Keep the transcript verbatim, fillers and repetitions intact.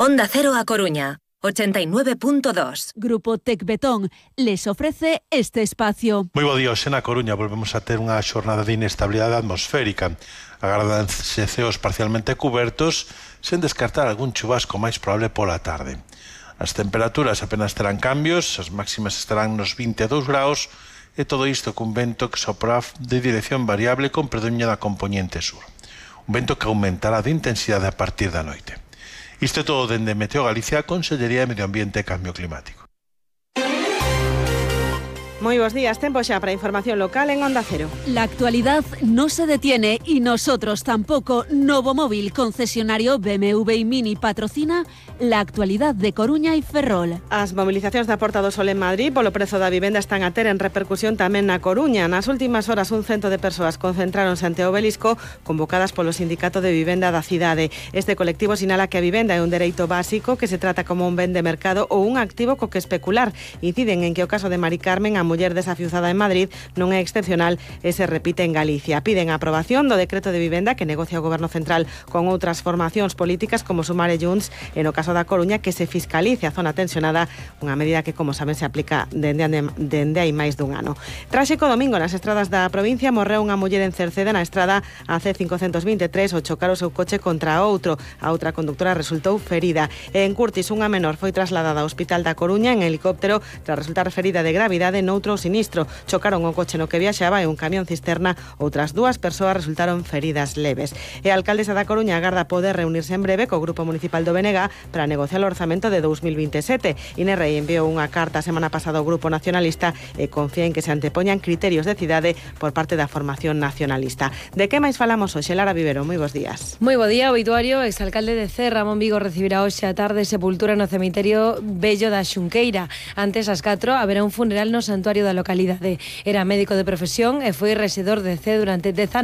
Onda Cero A Coruña, ochenta y nueve punto dos. Grupo Tecbetón les ofrece este espacio. Moi bo día, hoxe na Coruña volvemos a ter unha xornada de inestabilidade atmosférica. Agardanse ceos parcialmente cubertos, sen descartar algún chubasco máis probable pola tarde. As temperaturas apenas terán cambios, as máximas estarán nos vinte e dous graus, e todo isto cun vento que soprará de dirección variable con predominio da compoñente sur. Un vento que aumentará de intensidade a partir da noite. Isto é todo dende Meteo Galicia, Consellería de Medio Ambiente e Cambio Climático. Muy buenos días, tiempo ya para información local en Onda Cero. La actualidad no se detiene y nosotros tampoco. Novomóvil, concesionario B M W y Mini, patrocina la actualidad de Coruña y Ferrol. As movilizacións da Porta do Sol en Madrid polo prezo da vivenda están a ter en repercusión tamén na Coruña. Nas últimas horas un cento de persoas concentráronse ante o obelisco convocadas polo Sindicato de Vivenda da cidade. Este colectivo sinala que a vivenda é un dereito básico que se trata como un ben de mercado ou un activo co que especular. Inciden en que o caso de Mari Carmen, a muller desafiuzada en Madrid, non é excepcional e se repite en Galicia. Piden a aprobación do decreto de vivenda que negocia o Goberno Central con outras formacións políticas como Sumar e Junts, e no caso da Coruña que se fiscalice a zona tensionada, unha medida que, como saben, se aplica dende, dende hai máis dun ano. Tráxico domingo nas estradas da provincia morreu unha muller en Cerceda na estrada A C cincocentos vinte e tres ao chocar o seu coche contra outro. A outra conductora resultou ferida. E en Curtis, unha menor foi trasladada ao Hospital da Coruña en helicóptero tras resultar ferida de gravidade noutro sinistro. Chocaron o coche no que viaxaba e un camión cisterna. Outras dúas persoas resultaron feridas leves. E a alcaldesa da Coruña agarda poder reunirse en breve co Grupo Municipal do B N G para negociar o orzamento de dous mil vinte e sete. Inés Rei enviou unha carta a semana pasada ao Grupo Nacionalista e confía en que se antepoñan criterios de cidade por parte da formación nacionalista. De que máis falamos hoxe? Lara Vivero, moi bons días. Moi bo día, o obituario. Exalcalde de Cee, Ramón Vigo, recibirá hoxe a tarde sepultura no cemiterio Bello da Xunqueira. Antes, ás catro, haberá un funeral no santuario da localidade. Era médico de profesión e foi rexedor de Cee durante dez anos.